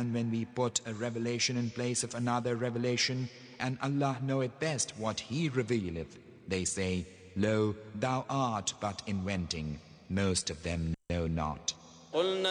And when we put a revelation in place of another revelation, and Allah knoweth best what He revealeth, they say, Lo, thou art but inventing. Most of them know not.